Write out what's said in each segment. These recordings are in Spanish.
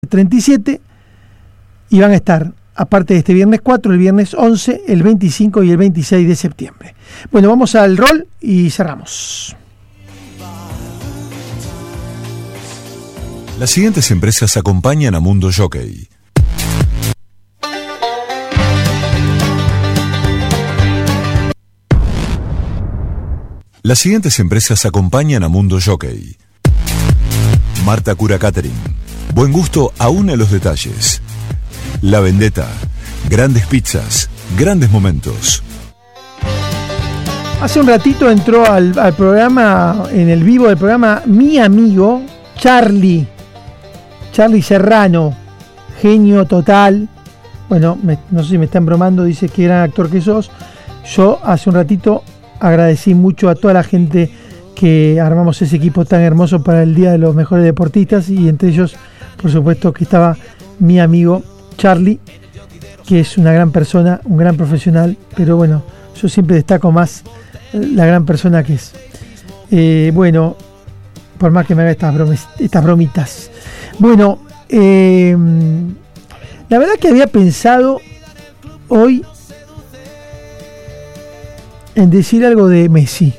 37 y van a estar, aparte de este viernes 4, el viernes 11, el 25 y el 26 de septiembre. Bueno, vamos al rol y cerramos. Las siguientes empresas acompañan a Mundo Jockey. Las siguientes empresas acompañan a Mundo Jockey. Marta Cura Catering. Buen gusto aún en los detalles. La Vendetta. Grandes pizzas, grandes momentos. Hace un ratito entró al programa, en el vivo del programa, mi amigo Charlie Serrano, genio total. Bueno, no sé si me están bromando, dice qué gran actor que sos. Yo hace un ratito agradecí mucho a toda la gente que armamos ese equipo tan hermoso para el Día de los Mejores Deportistas, y entre ellos, por supuesto, que estaba mi amigo Charlie, que es una gran persona, un gran profesional, pero bueno, yo siempre destaco más la gran persona que es. Bueno, por más que me haga estas bromitas. Bueno, la verdad que había pensado hoy en decir algo de Messi.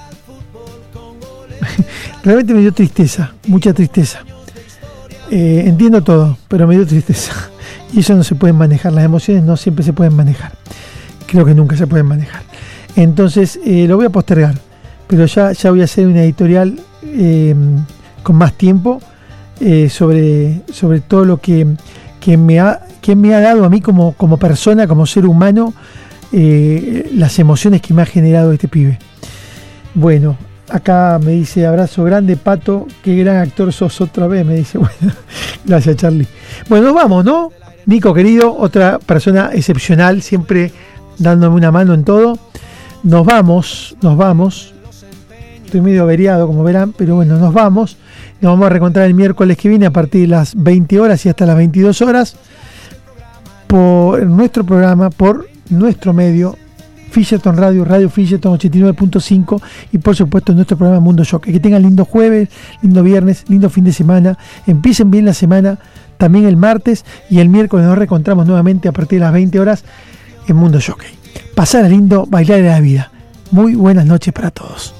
Realmente me dio tristeza, mucha tristeza. Entiendo todo, pero me dio tristeza. Y eso no se puede manejar, las emociones no siempre se pueden manejar. Creo que nunca se pueden manejar. Entonces lo voy a postergar, pero ya voy a hacer una editorial con más tiempo sobre todo lo que me ha dado a mí como persona, como ser humano, las emociones que me ha generado este pibe. Bueno, acá me dice: abrazo grande, Pato, qué gran actor sos otra vez, me dice. Bueno, gracias, Charlie. Bueno, nos vamos, ¿no? Nico querido, otra persona excepcional, siempre dándome una mano en todo. Nos vamos. Estoy medio averiado, como verán, pero bueno, nos vamos. Nos vamos a reencontrar el miércoles que viene a partir de las 20 horas y hasta las 22 horas por nuestro programa, por nuestro medio, Fisherton Radio, Radio Fisherton 89.5, y por supuesto nuestro programa Mundo Jockey. Que tengan lindo jueves, lindo viernes, lindo fin de semana. Empiecen bien la semana, también el martes, y el miércoles nos reencontramos nuevamente a partir de las 20 horas en Mundo Jockey. Pasar lindo, bailar en la vida. Muy buenas noches para todos.